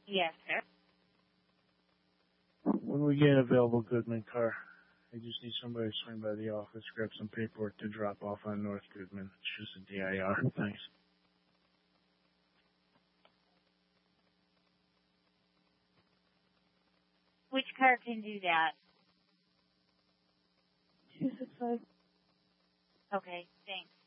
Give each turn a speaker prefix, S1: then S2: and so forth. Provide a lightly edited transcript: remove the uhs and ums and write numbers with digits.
S1: Yes, sir.
S2: When we get an available Goodman car, I just need somebody to swing by the office, grab some paperwork to drop off on North Goodman. It's just a DIR. Thanks.
S1: Which car can do that?
S3: 265.
S1: Okay, thanks.